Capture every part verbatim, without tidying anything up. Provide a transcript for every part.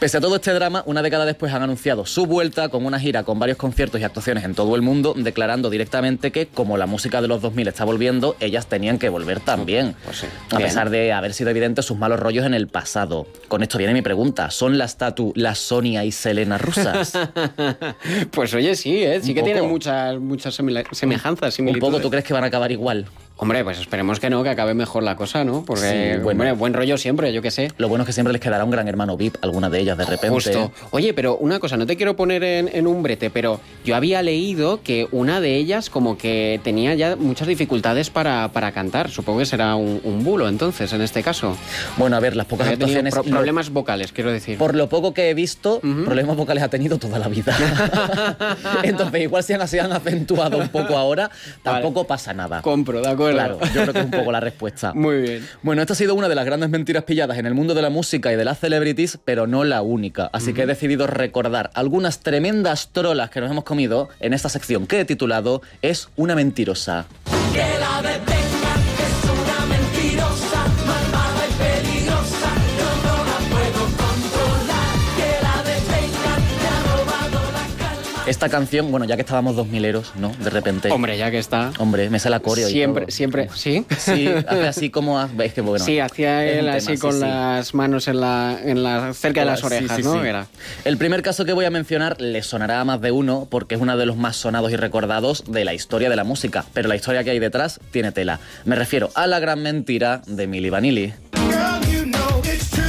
Pese a todo este drama, una década después han anunciado su vuelta con una gira con varios conciertos y actuaciones en todo el mundo, declarando directamente que, como la música de los dos mil está volviendo, ellas tenían que volver también. Pues sí. A Bien. pesar de haber sido evidentes sus malos rollos en el pasado. Con esto viene mi pregunta. ¿Son las Tatu, las Sonia y Selena rusas? Pues oye, sí, ¿eh? Sí Un que poco. tienen muchas, muchas semila- semejanzas, ¿Un similitudes. poco tú crees que van a acabar igual? Hombre, pues esperemos que no, que acabe mejor la cosa, ¿no? Porque, Sí, bueno. hombre, buen rollo siempre, yo qué sé. Lo bueno es que siempre les quedará un gran hermano V I P, alguna de ellas de repente. Justo. Oye, pero una cosa, no te quiero poner en, en un brete, pero yo había leído que una de ellas como que tenía ya muchas dificultades para, para cantar. Supongo que será un, un bulo, entonces, en este caso. Bueno, a ver, las pocas Había tenido actuaciones... pro- lo- problemas vocales, quiero decir. Por lo poco que he visto, Ujú. problemas vocales ha tenido toda la vida. Entonces, igual si han, se han acentuado un poco ahora, tampoco pasa nada. Compro, de acuerdo. Claro, yo creo que es un poco la respuesta. Muy bien. Bueno, esta ha sido una de las grandes mentiras pilladas en el mundo de la música y de las celebrities, pero no la única. Así que he decidido recordar algunas tremendas trolas que nos hemos comido en esta sección que he titulado Es una mentirosa. Que la detengan, que es una mentirosa, malvada y peligrosa, yo no la puedo controlar. Que la detengan, me ha robado la calma. Esta canción, bueno, ya que estábamos dos mileros, ¿no? De repente... Hombre, ya que está. Hombre, me sale la coreo y Siempre, todo. siempre. ¿Sí? Sí, hace así como... Es que bueno... Sí, hacía es un él tema, así sí, con sí. las manos en la, en la, cerca de las Sí, orejas, sí, ¿no? sí. Era. El primer caso que voy a mencionar le sonará a más de uno porque es uno de los más sonados y recordados de la historia de la música, pero la historia que hay detrás tiene tela. Me refiero a la gran mentira de Milli Vanilli. Girl, you know it's true.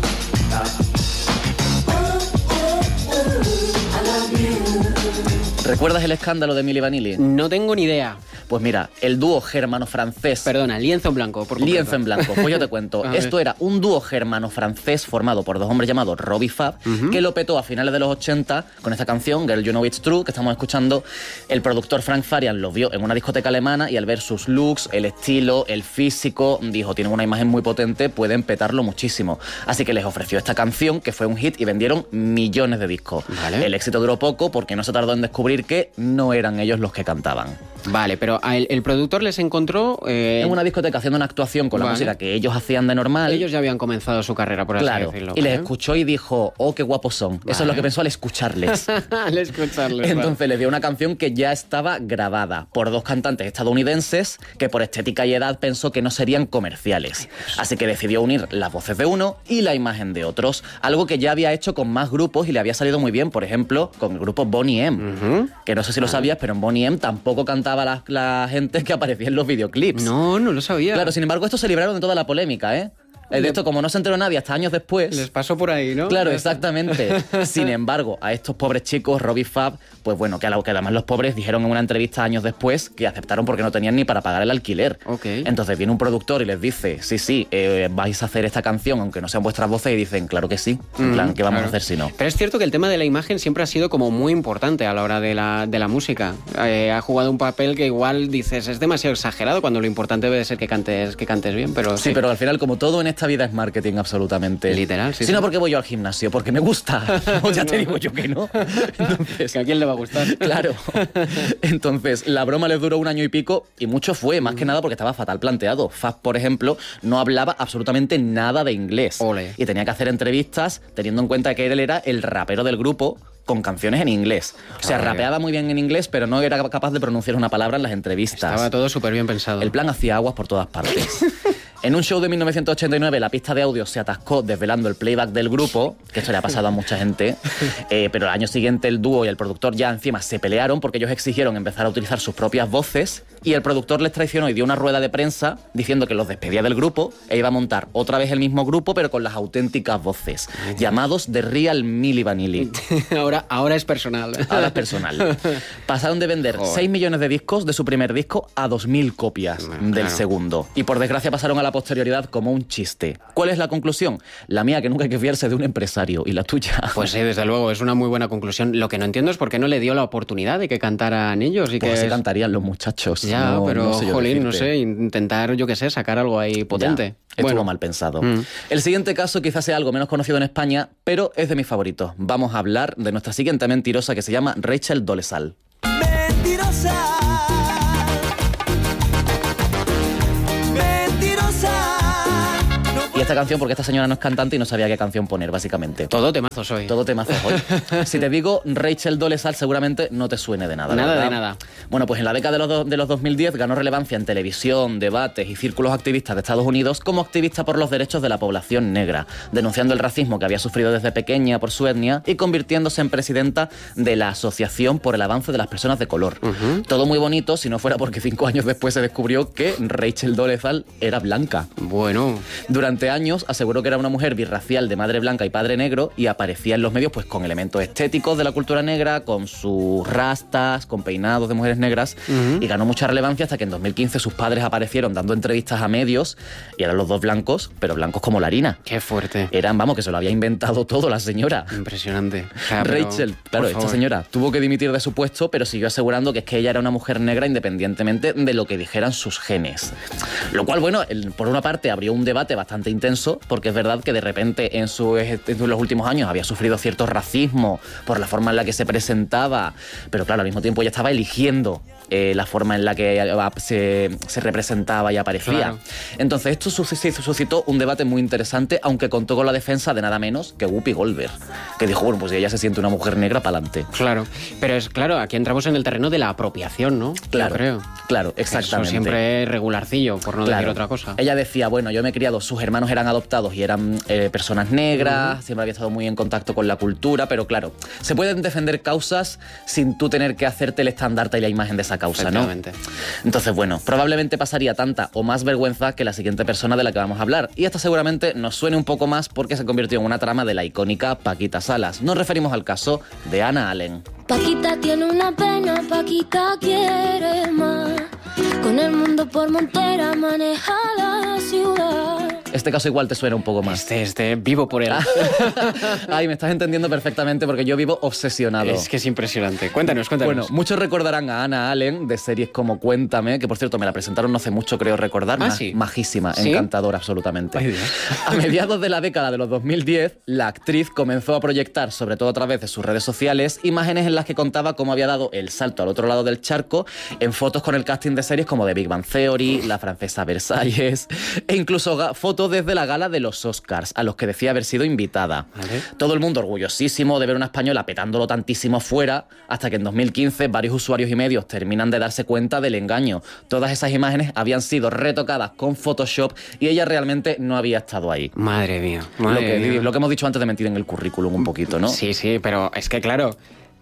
¿Recuerdas el escándalo de Milli Vanilli? No tengo ni idea. Pues mira, el dúo germano-francés... Perdona, lienzo en blanco, por completo. Lienzo en blanco, pues yo te cuento. A ver. Esto era un dúo germano-francés formado por dos hombres llamados Rob y Fab, que lo petó a finales de los ochenta con esta canción, Girl You Know It's True, que estamos escuchando. El productor Frank Farian los vio en una discoteca alemana y al ver sus looks, el estilo, el físico, dijo, tienen una imagen muy potente, pueden petarlo muchísimo. Así que les ofreció esta canción, que fue un hit y vendieron millones de discos. Vale. El éxito duró poco porque no se tardó en descubrir que no eran ellos los que cantaban. Vale, pero a el, el productor les encontró... eh, En una discoteca haciendo una actuación con la Vale. música que ellos hacían de normal. Ellos ya habían comenzado su carrera, por así Claro, decirlo. y les ¿vale? escuchó y dijo, oh, qué guapos son. Eso es Vale. lo que pensó al escucharles. Al escucharles. Entonces les dio una canción que ya estaba grabada por dos cantantes estadounidenses que por estética y edad pensó que no serían comerciales. Así que decidió unir las voces de uno y la imagen de otros. Algo que ya había hecho con más grupos y le había salido muy bien, por ejemplo, con el grupo Boney M. Ujú. Que no sé si lo sabías, pero en Boney M tampoco cantaba la, la gente que aparecía en los videoclips. No, no lo sabía. Claro, sin embargo, estos se libraron de toda la polémica, ¿eh? De esto, como no se enteró nadie hasta años después... Les pasó por ahí, ¿no? Claro, exactamente. Sin embargo, a estos pobres chicos, Rob y Fab, pues bueno, que, a lo que además los pobres dijeron en una entrevista años después que aceptaron porque no tenían ni para pagar el alquiler. Ok. Entonces viene un productor y les dice, sí, sí, eh, vais a hacer esta canción aunque no sean vuestras voces, y dicen, claro que sí. En Mm, plan, ¿qué vamos claro. a hacer si no? Pero es cierto que el tema de la imagen siempre ha sido como muy importante a la hora de la, de la música. Eh, ha jugado un papel que igual dices es demasiado exagerado cuando lo importante debe de ser que cantes, que cantes bien, pero Sí, pero al final, como todo en esta vida es marketing absolutamente. Literal, sí, Si no, sí. porque voy yo al gimnasio, porque me gusta. O ya te digo yo que no. Entonces, que a quién le va a gustar. claro. Entonces, la broma les duró un año y pico y mucho fue, más que nada porque estaba fatal planteado. Fab, por ejemplo, no hablaba absolutamente nada de inglés. Ole. Y tenía que hacer entrevistas teniendo en cuenta que él era el rapero del grupo con canciones en inglés. O sea, Ole. rapeaba muy bien en inglés, pero no era capaz de pronunciar una palabra en las entrevistas. Estaba todo súper bien pensado. El plan hacía aguas por todas partes. En un show de mil novecientos ochenta y nueve, la pista de audio se atascó desvelando el playback del grupo, que esto le ha pasado a mucha gente, eh, pero al año siguiente el dúo y el productor ya encima se pelearon porque ellos exigieron empezar a utilizar sus propias voces y el productor les traicionó y dio una rueda de prensa diciendo que los despedía del grupo e iba a montar otra vez el mismo grupo pero con las auténticas voces, llamados The Real Milli Vanilli. ahora, ahora es personal. Ahora es personal. Pasaron de vender Joder. seis millones de discos de su primer disco a dos mil copias Bueno, del claro. segundo. Y por desgracia pasaron a la posterioridad como un chiste. ¿Cuál es la conclusión? La mía, que nunca hay que fiarse de un empresario. ¿Y la tuya? Pues sí, desde luego, es una muy buena conclusión. Lo que no entiendo es por qué no le dio la oportunidad de que cantaran ellos y Pues que... así cantarían los muchachos. Ya, No- pero, no sé yo jolín, no decirte. sé, intentar, yo qué sé, sacar algo ahí potente. Ya, estuvo Bueno. mal pensado. Mm. El siguiente caso quizás sea algo menos conocido en España, pero es de mis favoritos. Vamos a hablar de nuestra siguiente mentirosa que se llama Rachel Dolezal. Mentirosa. Mentirosa. Y esta canción, porque esta señora no es cantante y no sabía qué canción poner, básicamente. Todo temazo soy. Todo temazo hoy. Si te digo Rachel Dolezal, seguramente no te suene de nada. Nada ¿verdad? de nada. Bueno, pues en la década de los, do- de los dos mil diez ganó relevancia en televisión, debates y círculos activistas de Estados Unidos como activista por los derechos de la población negra, denunciando el racismo que había sufrido desde pequeña por su etnia y convirtiéndose en presidenta de la Asociación por el Avance de las Personas de Color. Ujú. Todo muy bonito, si no fuera porque cinco años después se descubrió que Rachel Dolezal era blanca. Bueno, Durante años aseguró que era una mujer birracial de madre blanca y padre negro y aparecía en los medios pues con elementos estéticos de la cultura negra, con sus rastas, con peinados de mujeres negras Ujú. y ganó mucha relevancia hasta que en dos mil quince sus padres aparecieron dando entrevistas a medios y eran los dos blancos, pero blancos como la harina. qué fuerte. Eran, vamos, que se lo había inventado todo la señora. Impresionante. O sea, pero, Rachel, por claro, esta favor. señora tuvo que dimitir de su puesto, pero siguió asegurando que es que ella era una mujer negra independientemente de lo que dijeran sus genes. Lo cual, bueno, el- por una parte abrió un debate bastante intenso, porque es verdad que de repente en, su, en los últimos años había sufrido cierto racismo por la forma en la que se presentaba, pero claro, al mismo tiempo ella estaba eligiendo eh, la forma en la que eh, se, se representaba y aparecía. Claro. Entonces esto sus- suscitó un debate muy interesante, aunque contó con la defensa de nada menos que Whoopi Goldberg, que dijo, bueno, pues si ella se siente una mujer negra, pa'lante. Claro, pero es claro, aquí entramos en el terreno de la apropiación, ¿no? Claro, Yo creo. claro, exactamente. Eso siempre es regularcillo, por no Claro. decir otra cosa. Ella decía, bueno, yo me he criado, sus hermanos eran adoptados y eran eh, personas negras, siempre había estado muy en contacto con la cultura, pero claro, se pueden defender causas sin tú tener que hacerte el estandarte y la imagen de esa causa, ¿no? Efectivamente. Entonces, bueno, probablemente pasaría tanta o más vergüenza que la siguiente persona de la que vamos a hablar. Y esta seguramente nos suene un poco más porque se convirtió en una trama de la icónica Paquita Salas. Nos referimos al caso de Ana Allen. Paquita tiene una pena, Paquita quiere más. Con el mundo por montera maneja la ciudad. Este caso igual te suena un poco más. Este, este, vivo por él. Ay, me estás entendiendo perfectamente porque yo vivo obsesionado. Es que es impresionante. Cuéntanos, cuéntanos. Bueno, muchos recordarán a Ana Allen de series como Cuéntame, que por cierto me la presentaron no hace mucho, creo recordar. Ah, Ma- sí. Majísima, ¿Sí? encantadora absolutamente. Ay, Dios. A mediados de la década de los dos mil diez, la actriz comenzó a proyectar, sobre todo a través de sus redes sociales, imágenes en las que contaba cómo había dado el salto al otro lado del charco en fotos con el casting de series como The Big Bang Theory, La Francesa Versalles e incluso ga- fotos desde la gala de los Oscars, a los que decía haber sido invitada. Vale. Todo el mundo orgullosísimo de ver una española petándolo tantísimo fuera, hasta que en dos mil quince varios usuarios y medios terminan de darse cuenta del engaño. Todas esas imágenes habían sido retocadas con Photoshop y ella realmente no había estado ahí. Madre mía, Lo madre que, mía. lo que hemos dicho antes de mentir en el currículum un poquito, ¿no? Sí, sí, pero es que claro,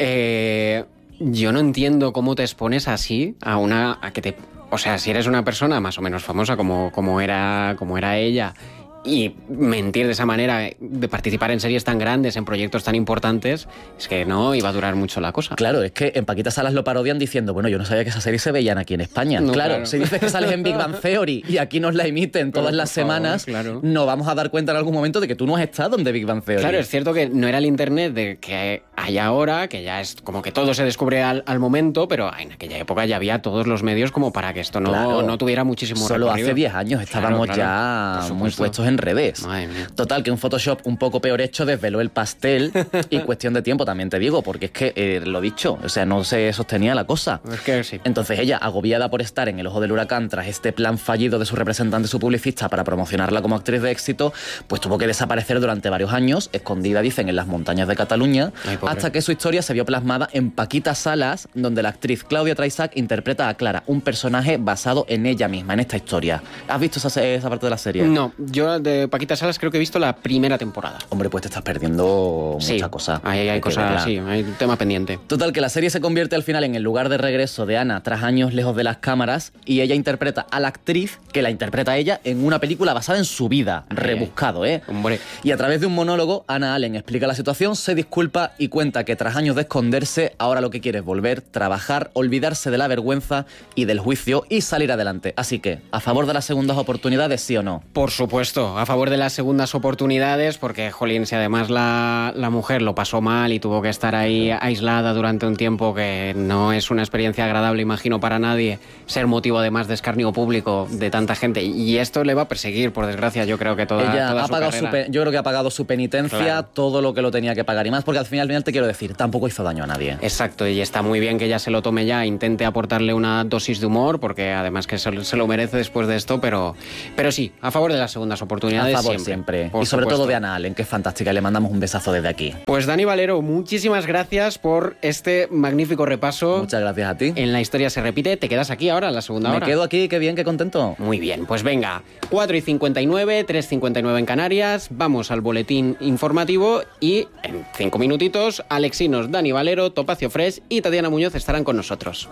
eh, yo no entiendo cómo te expones así a una... A que te, o sea, si eres una persona más o menos famosa como, como, era, como era ella... Y mentir de esa manera, de participar en series tan grandes, en proyectos tan importantes, es que no iba a durar mucho la cosa. Claro, es que en Paquita Salas lo parodian diciendo, bueno, yo no sabía que esas series se veían aquí en España. No, claro, claro. si dices que sales en Big Bang Theory y aquí nos la emiten Pero, todas por las favor, semanas, claro. nos vamos a dar cuenta en algún momento de que tú no has estado en The Big Bang Theory. Claro, es cierto que no era el internet de que hay ahora, que ya es como que todo se descubre al, al momento, pero en aquella época ya había todos los medios como para que esto no, Claro. no tuviera muchísimo Solo recorrido. hace diez años estábamos Claro, claro, ya por muy supuesto. puestos en redes. Madre mía. Total, que un Photoshop un poco peor hecho desveló el pastel y cuestión de tiempo, también te digo, porque es que, eh, lo dicho, o sea, no se sostenía la cosa. Es que sí. Entonces ella, agobiada por estar en el ojo del huracán tras este plan fallido de su representante, su publicista, para promocionarla como actriz de éxito, pues tuvo que desaparecer durante varios años, escondida, dicen, en las montañas de Cataluña, Ay, pobre. hasta que su historia se vio plasmada en Paquita Salas, donde la actriz Claudia Traisac interpreta a Clara, un personaje basado en ella misma, en esta historia. ¿Has visto esa, esa parte de la serie? No, yo de Paquita Salas creo que he visto la primera temporada. Hombre, pues te estás perdiendo Sí, mucha cosa. ahí hay, que cosas, verla. sí, hay un tema pendiente. Total, que la serie se convierte al final en el lugar de regreso de Ana tras años lejos de las cámaras y ella interpreta a la actriz que la interpreta a ella en una película basada en su vida. Ay, Rebuscado, ¿eh? Hombre. Y a través de un monólogo, Ana Allen explica la situación, se disculpa y cuenta que tras años de esconderse, ahora lo que quiere es volver, trabajar, olvidarse de la vergüenza y del juicio y salir adelante. Así que, ¿a favor de las segundas oportunidades, sí o no? Por supuesto, a favor de las segundas oportunidades, porque, jolín, si además la, la mujer lo pasó mal y tuvo que estar ahí aislada durante un tiempo que no es una experiencia agradable, imagino, para nadie, ser motivo además de escarnio público de tanta gente. Y esto le va a perseguir, por desgracia, yo creo que toda, Ella toda ha su pagado su carrera. pe- yo creo que ha pagado su penitencia, Claro. todo lo que lo tenía que pagar y más, porque al final, al final te quiero decir, tampoco hizo daño a nadie. Exacto, y está muy bien que ella se lo tome ya, intente aportarle una dosis de humor, porque además que se, se lo merece después de esto, pero, pero sí, a favor de las segundas oportunidades. oportunidades A favor siempre. siempre. Por Y sobre supuesto. todo de Ana Allen, que es fantástica, y le mandamos un besazo desde aquí. Pues Dani Valero, muchísimas gracias por este magnífico repaso. Muchas gracias a ti. En la historia se repite. ¿Te quedas aquí ahora, en la segunda Me hora? quedo aquí, qué bien, qué contento. Muy bien, pues venga, cuatro y cincuenta y nueve, tres y cincuenta y nueve en Canarias, vamos al boletín informativo y en cinco minutitos, Alexinos, Dani Valero, Topacio Fresh y Tatiana Muñoz estarán con nosotros.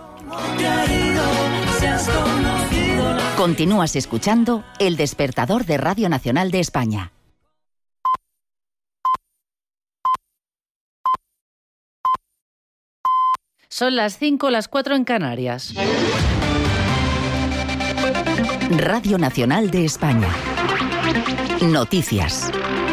Continúas escuchando El Despertador de Radio Nacional de España. Son las cinco, las cuatro en Canarias. Radio Nacional de España. Noticias.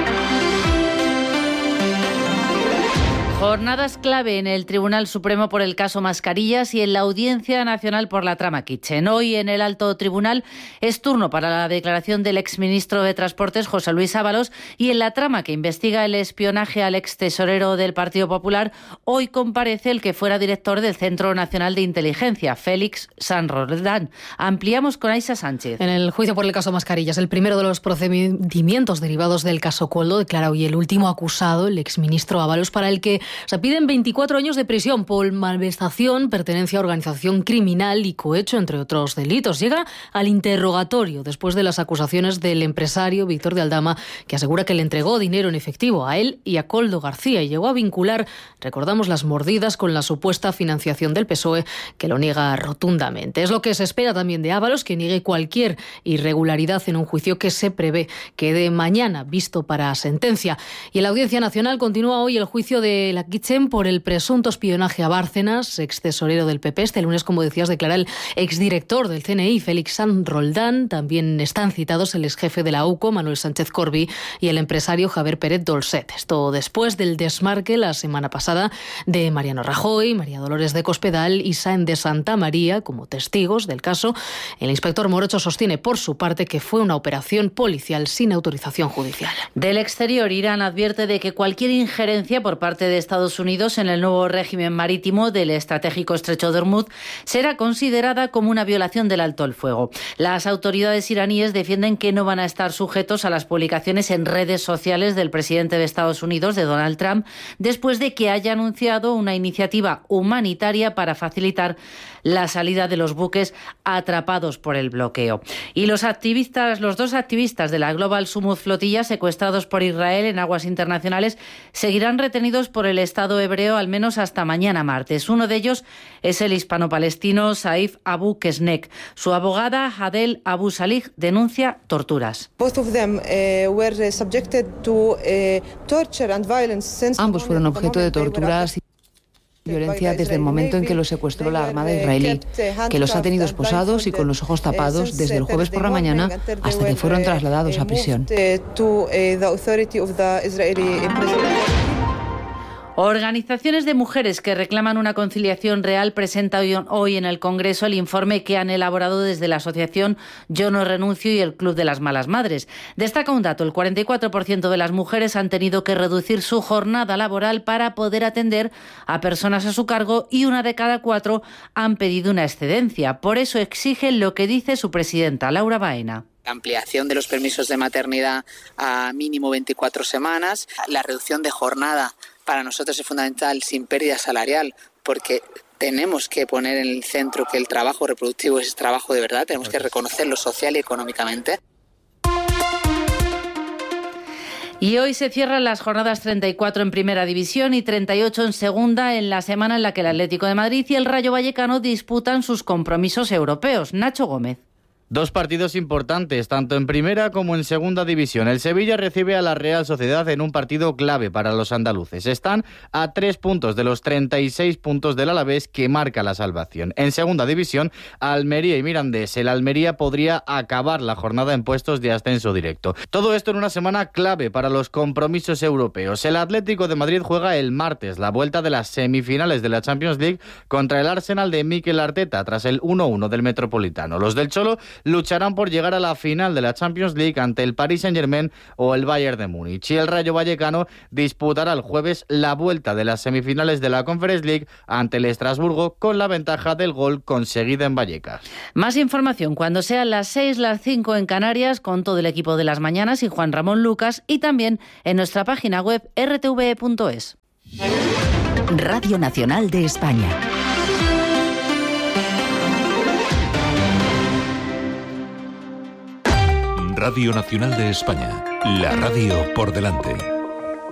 Jornadas clave en el Tribunal Supremo por el caso Mascarillas y en la Audiencia Nacional por la trama Kitchen. Hoy en el Alto Tribunal es turno para la declaración del exministro de Transportes, José Luis Ábalos, y en la trama que investiga el espionaje al extesorero del Partido Popular, hoy comparece el que fuera director del Centro Nacional de Inteligencia, Félix San Roldán. Ampliamos con Aisha Sánchez. En el juicio por el caso Mascarillas, el primero de los procedimientos derivados del caso Coldo, declara hoy el último acusado, el exministro Ábalos, para el que se piden veinticuatro años de prisión por malversación, pertenencia a organización criminal y cohecho, entre otros delitos. Llega al interrogatorio después de las acusaciones del empresario Víctor de Aldama, que asegura que le entregó dinero en efectivo a él y a Koldo García y llegó a vincular, recordamos, las mordidas con la supuesta financiación del P S O E, que lo niega rotundamente. Es lo que se espera también de Ábalos, que niegue cualquier irregularidad en un juicio que se prevé quede mañana visto para sentencia. Y en la Audiencia Nacional continúa hoy el juicio de la Kitchen por el presunto espionaje a Bárcenas, ex tesorero del P P. Este lunes, como decías, declara el exdirector del C N I, Félix San Roldán. También están citados el exjefe de la U C O, Manuel Sánchez Corbi, y el empresario Javier Pérez Dolcet. Esto después del desmarque la semana pasada de Mariano Rajoy, María Dolores de Cospedal y Sáenz de Santa María como testigos del caso. El inspector Morocho sostiene por su parte que fue una operación policial sin autorización judicial. Del exterior, Irán advierte de que cualquier injerencia por parte de Estados Unidos en el nuevo régimen marítimo del estratégico estrecho de Hormuz será considerada como una violación del alto el fuego. Las autoridades iraníes defienden que no van a estar sujetos a las publicaciones en redes sociales del presidente de Estados Unidos, de Donald Trump, después de que haya anunciado una iniciativa humanitaria para facilitar la salida de los buques atrapados por el bloqueo. Y los activistas, los dos activistas de la Global Sumud Flotilla secuestrados por Israel en aguas internacionales seguirán retenidos por el Estado hebreo al menos hasta mañana martes. Uno de ellos es el hispano-palestino Saif Abu Kesnek. Su abogada Hadel Abu Salih denuncia torturas. Ambos fueron objeto de torturas y violencia desde el momento en que los secuestró la Armada israelí, que los ha tenido esposados y con los ojos tapados desde el jueves por la mañana hasta que fueron trasladados a prisión. Organizaciones de mujeres que reclaman una conciliación real presentan hoy en el Congreso el informe que han elaborado desde la asociación Yo No Renuncio y el Club de las Malas Madres. Destaca un dato: el cuarenta y cuatro por ciento de las mujeres han tenido que reducir su jornada laboral para poder atender a personas a su cargo y una de cada cuatro han pedido una excedencia. Por eso exigen lo que dice su presidenta, Laura Baena. La ampliación de los permisos de maternidad a mínimo veinticuatro semanas, la reducción de jornada para nosotros es fundamental sin pérdida salarial, porque tenemos que poner en el centro que el trabajo reproductivo es trabajo de verdad, tenemos que reconocerlo social y económicamente. Y hoy se cierran las jornadas treinta y cuatro en Primera División y treinta y ocho en Segunda, en la semana en la que el Atlético de Madrid y el Rayo Vallecano disputan sus compromisos europeos. Nacho Gómez. Dos partidos importantes, tanto en Primera como en Segunda División. El Sevilla recibe a la Real Sociedad en un partido clave para los andaluces. Están a tres puntos de los treinta y seis puntos del Alavés, que marca la salvación. En Segunda División, Almería y Mirandés. El Almería podría acabar la jornada en puestos de ascenso directo. Todo esto en una semana clave para los compromisos europeos. El Atlético de Madrid juega el martes la vuelta de las semifinales de la Champions League contra el Arsenal de Mikel Arteta, tras el uno uno del Metropolitano. Los del Cholo lucharán por llegar a la final de la Champions League ante el Paris Saint-Germain o el Bayern de Múnich. Y el Rayo Vallecano disputará el jueves la vuelta de las semifinales de la Conference League ante el Estrasburgo con la ventaja del gol conseguido en Vallecas. Más información cuando sean las seis, las cinco en Canarias, con todo el equipo de las mañanas y Juan Ramón Lucas, y también en nuestra página web erre te ve punto es. Radio Nacional de España. Radio Nacional de España, la radio por delante.